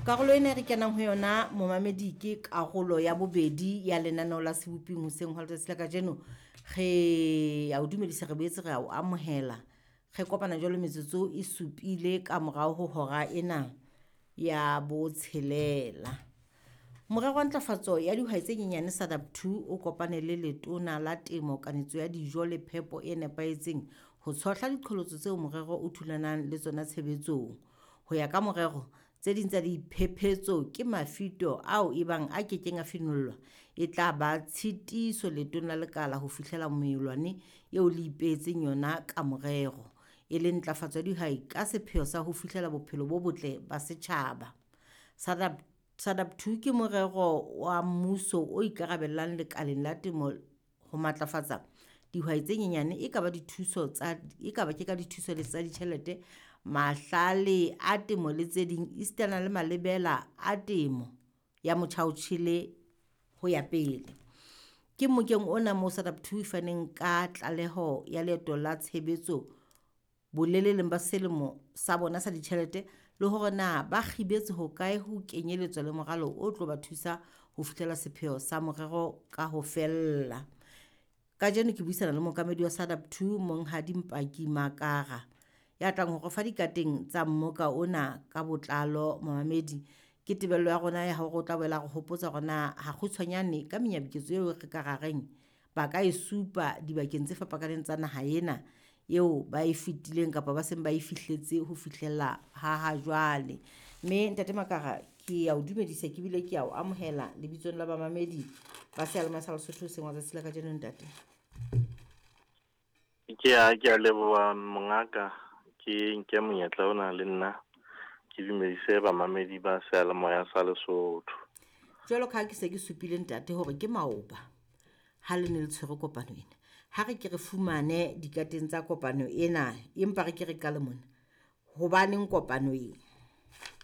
Karolo ena re kenang ho yona momamedi ke karolo ya bobedi ya lenaneo la seboping hoseng ho letsatsi la kajeno. Re a o dumedisa, re boetse re a o amohela. Re kopana jwalo metsotso e supile ka morao ho hora ena ya botshelela. Morero wa ntlafatso ya dihwai tse nyenyane SADAP 2 o kopane le letona la temo, kanetso ya dijo le phepo e nepahetseng ho tshohla diqholotso tseo morero o thulanang le tsona tshebetsong. Ho ya ka morero, tse ding tsa diphephetso ke mafito ao ebang a kekeng a finollwa e tla ba tshitiso letona la lekala ho fihlela moelwane eo le ipeetseng yona ka morero, e leng ntlafatso ya dihwai ka sepheo sa ho fihlela bophelo bo botle ba setjhaba. SADAP 2 ke morero wa mmuso o ikarabellang lekaleng la temo ho matlafatsa dihwai tse nyenyane, e ka ba ke ka dithuso le tsa ditjhelete, mahlale a temo le tse ding, esitana le malebela a temo ya motjhaotjhele ho ya pele. Ke mokeng ona moo SADAP 2 e faneng ka tlaleho ya leeto la tshebetso boleleleng ba selemo sa bona sa ditjhelete, le hore na ba kgibetse ho kae ho kenyeletswa le moralo o tlo ba thusa ho fihlela sepheo sa morero ka ho fella. Kajeno ke buisana le mookamedi wa SADAP 2 Monghadi Mpaki Makara ya tlang ho refa dikateng tsa mmoka ona ka botlalo. Momamedi, ke tebello ya rona ya hore o tla boela re hopotsa hore na ha kgutshwanyane ka menyabuketso eo re ka rareng ba ka e supa dibakeng tse fapakaneng tsa naha ena eo ba e fetileng kapa ba seng ba e fihletse ho fihlella ha jwale. Mme ntate Makara, ke ya o dumedisa ke bile ke ya o amohela lebitsong la bamamedi ba Sealemoea sa Lesotho hoseng wa tsatsi la kajeno ntate. Ke a leboha mongaka, ke nke monyetla ona le nna ke dumedise bamamedi ba Sealemoea sa Lesotho. Jwalo ka ha ke se ke supile ntate hore ke maoba ha le ne le tshwere kopano ena, ha re ke re fumane dikateng tsa kopano ena, empa re ke re ka le mona, hobaneng kopano ena?